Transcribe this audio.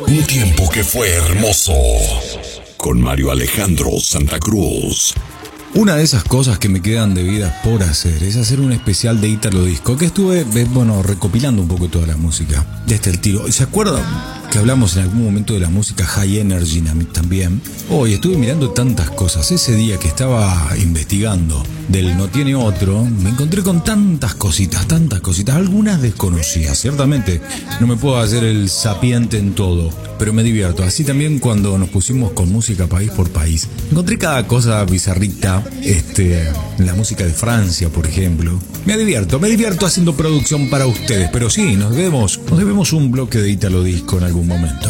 Un tiempo que fue hermoso. Con Mario Alejandro Santa Cruz. Una de esas cosas que me quedan debidas por hacer es hacer un especial de Ítalo Disco, que estuve, recopilando un poco toda la música de este estilo. ¿Se acuerdan que hablamos en algún momento de la música High Energy también? Hoy estuve mirando tantas cosas. Ese día que estaba investigando del No Tiene Otro, me encontré con tantas cositas, algunas desconocidas. Ciertamente no me puedo hacer el sapiente en todo, pero me divierto. Así también cuando nos pusimos con música país por país, encontré cada cosa bizarrita. La música de Francia, por ejemplo. Me divierto haciendo producción para ustedes. Pero sí, nos debemos un bloque de Ítalo Disco en algún momento.